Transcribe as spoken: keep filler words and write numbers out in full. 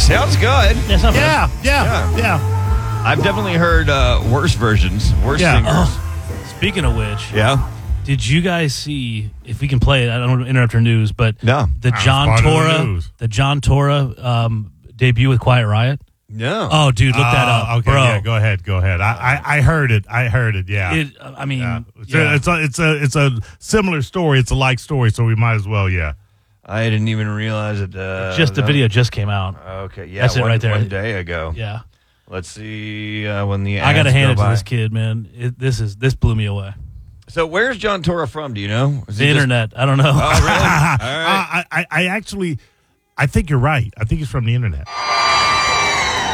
Sounds good. Yeah, sounds Yeah, yeah, Yeah. yeah. I've definitely heard uh, worse versions, worse Yeah. singers. Oh, speaking of which, Yeah. did you guys see, if we can play it, I don't want to interrupt your news, but No. the was John part of the Torra, news. the John Torra um, debut with Quiet Riot? No. Oh, dude, look that up, Uh, okay, bro. yeah, go ahead, go ahead. I, I, I heard it. I heard it. Yeah. It, I mean, yeah. It's, yeah. A, it's a it's a it's a similar story. It's a like story, so we might as well. Yeah. I didn't even realize it. Uh, just the that- video just came out. Okay, yeah. That's it one, right there. One day ago. Yeah, Let's see uh, when the I got to ads hand go it to by. this kid, man. It, this is this blew me away. So where's John Torra from? Do you know? Is The he just- internet. I don't know. Oh, really? All right. Uh, I, I I actually, I think you're right. I think he's from the internet.